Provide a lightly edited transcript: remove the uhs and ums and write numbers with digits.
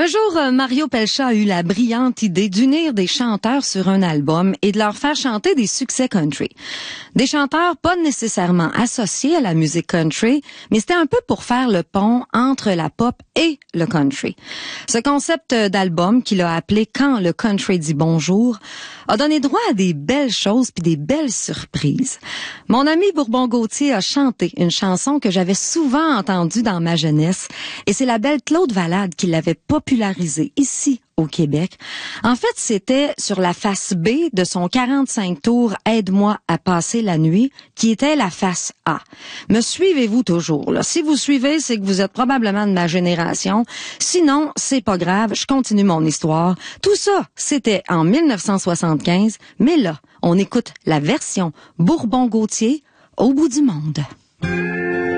Un jour, Mario Pelcha a eu la brillante idée d'unir des chanteurs sur un album et de leur faire chanter des succès country. Des chanteurs pas nécessairement associés à la musique country, mais c'était un peu pour faire le pont entre la pop et le country. Ce concept d'album qu'il a appelé « Quand le country dit bonjour » a donné droit à des belles choses puis des belles surprises. Mon ami Bourbon-Gauthier a chanté une chanson que j'avais souvent entendue dans ma jeunesse et c'est la belle Claude Valade qui l'avait popularisée ici au Québec. En fait, c'était sur la face B de son 45 tours « Aide-moi à passer la nuit » qui était la face A. Me suivez-vous toujours? Là? Si vous suivez, c'est que vous êtes probablement de ma génération. Sinon, c'est pas grave, je continue mon histoire. Tout ça, c'était en 1975, mais là, on écoute la version Bourbon-Gauthier au bout du monde.